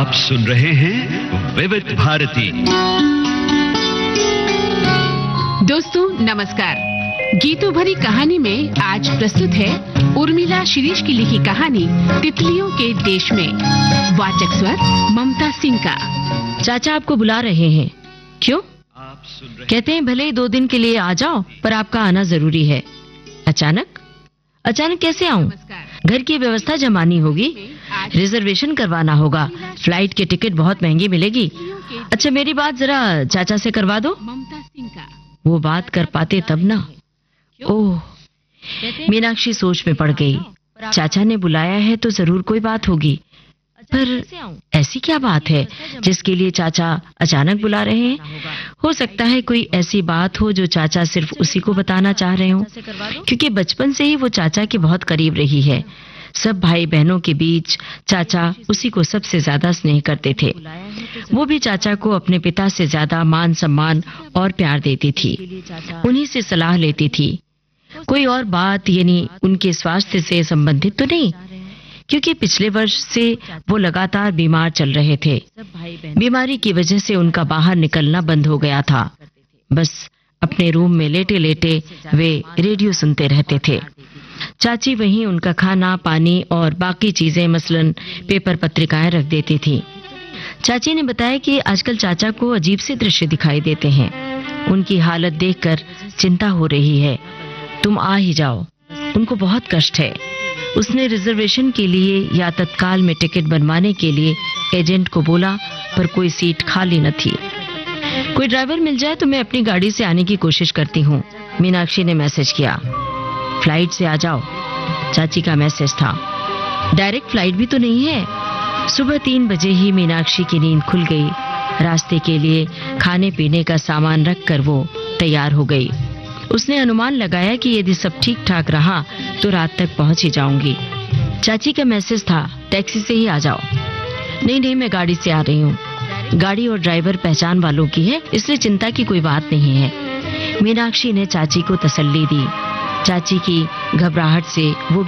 आप सुन रहे हैं विविध भारती। दोस्तों नमस्कार। गीतों भरी कहानी में आज प्रस्तुत है उर्मिला शिरीष की लिखी कहानी तितलियों के देश में। वाचक स्वर ममता सिंह का। चाचा आपको बुला रहे हैं। क्यों? कहते हैं भले ही 2 दिन के लिए आ जाओ, पर आपका आना जरूरी है। अचानक कैसे आऊं? घर की व्यवस्था जमानी होगी, रिजर्वेशन करवाना होगा, फ्लाइट के टिकट बहुत महंगी मिलेगी। अच्छा मेरी बात जरा चाचा से करवा दो। वो बात कर पाते तब ना। ओह, मीनाक्षी सोच में पड़ गई। चाचा ने बुलाया है तो जरूर कोई बात होगी, पर ऐसी क्या बात है जिसके लिए चाचा अचानक बुला रहे हैं? हो सकता है कोई ऐसी बात हो जो चाचा सिर्फ उसी को बताना चाह रहे हो, क्योंकि बचपन से ही वो चाचा के बहुत करीब रही है। सब भाई बहनों के बीच चाचा उसी को सबसे ज्यादा स्नेह करते थे। वो भी चाचा को अपने पिता से ज्यादा मान सम्मान और प्यार देती थी, उन्हीं से सलाह लेती थी। कोई और बात यानी उनके स्वास्थ्य से संबंधित तो नहीं, क्योंकि पिछले वर्ष से वो लगातार बीमार चल रहे थे। बीमारी की वजह से उनका बाहर निकलना बंद हो गया था। बस अपने रूम में लेटे लेटे वे रेडियो सुनते रहते थे। चाची वहीं उनका खाना पानी और बाकी चीजें मसलन पेपर पत्रिकाएं रख देती थी। चाची ने बताया कि आजकल चाचा को अजीब से दृश्य दिखाई देते हैं। उनकी हालत देखकर चिंता हो रही है। तुम आ ही जाओ, उनको बहुत कष्ट है। उसने रिजर्वेशन के लिए या तत्काल में टिकट बनवाने के लिए एजेंट को बोला, पर कोई सीट खाली न थी। कोई ड्राइवर मिल जाए तो मैं अपनी गाड़ी से आने की कोशिश करती हूँ, मीनाक्षी ने मैसेज किया। फ्लाइट से आ जाओ, चाची का मैसेज था। डायरेक्ट फ्लाइट भी तो नहीं है। सुबह 3 बजे ही मीनाक्षी की नींद खुल गई। रास्ते के लिए खाने पीने का सामान रखकर वो तैयार हो गई। उसने अनुमान लगाया कि यदि सब ठीक ठाक रहा तो रात तक पहुंच ही जाऊंगी। चाची का मैसेज था, टैक्सी से ही आ जाओ। नहीं, मैं गाड़ी से आ रही हूँ। गाड़ी और ड्राइवर पहचान वालों की है, इसलिए चिंता की कोई बात नहीं है। मीनाक्षी ने चाची को तसल्ली दी। चाची की घबराहट से वो